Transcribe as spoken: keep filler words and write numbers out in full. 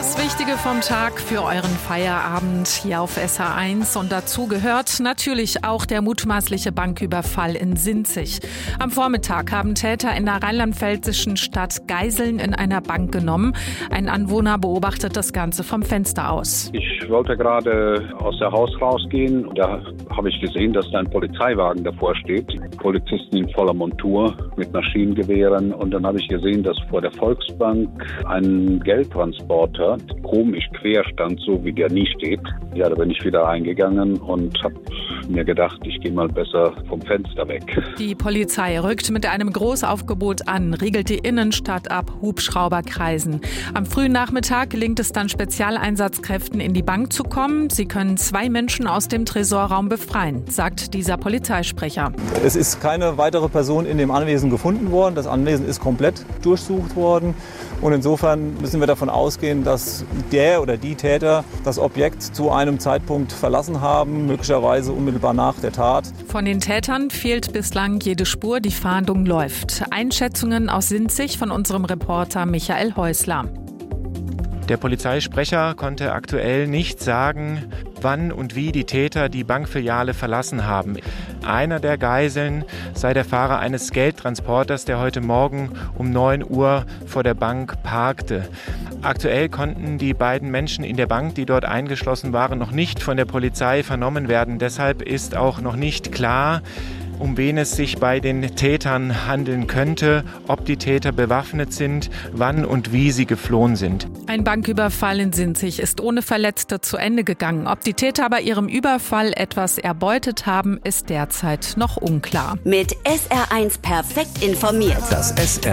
Das Wichtige vom Tag für euren Feierabend hier auf S H eins. Und dazu gehört natürlich auch der mutmaßliche Banküberfall in Sinzig. Am Vormittag haben Täter in der rheinland-pfälzischen Stadt Geiseln in einer Bank genommen. Ein Anwohner beobachtet das Ganze vom Fenster aus. Ich wollte gerade aus der Haus rausgehen. Da habe ich gesehen, dass da ein Polizeiwagen davor steht. Polizisten in voller Montur mit Maschinengewehren. Und dann habe ich gesehen, dass vor der Volksbank ein Geldtransporter komisch quer stand, so wie der nie steht. Ja, da bin ich wieder reingegangen und habe mir gedacht, ich gehe mal besser vom Fenster weg. Die Polizei rückt mit einem Großaufgebot an, riegelt die Innenstadt ab, Hubschrauber kreisen. Am frühen Nachmittag gelingt es dann Spezialeinsatzkräften in die Bank zu kommen. Sie können zwei Menschen aus dem Tresorraum befreien, sagt dieser Polizeisprecher. Es ist keine weitere Person in dem Anwesen gefunden worden. Das Anwesen ist komplett durchsucht worden. Und insofern müssen wir davon ausgehen, dass der oder die Täter das Objekt zu einem Zeitpunkt verlassen haben, möglicherweise unmittelbar nach der Tat. Von den Tätern fehlt bislang jede Spur, die Fahndung läuft. Einschätzungen aus Sinzig von unserem Reporter Michael Häusler. Der Polizeisprecher konnte aktuell nicht sagen, wann und wie die Täter die Bankfiliale verlassen haben. Einer der Geiseln sei der Fahrer eines Geldtransporters, der heute Morgen um neun Uhr vor der Bank parkte. Aktuell konnten die beiden Menschen in der Bank, die dort eingeschlossen waren, noch nicht von der Polizei vernommen werden. Deshalb ist auch noch nicht klar, um wen es sich bei den Tätern handeln könnte, ob die Täter bewaffnet sind, wann und wie sie geflohen sind. Ein Banküberfall in Sinzig ist ohne Verletzte zu Ende gegangen. Ob die Täter bei ihrem Überfall etwas erbeutet haben, ist derzeit noch unklar. Mit S R eins perfekt informiert. Das S R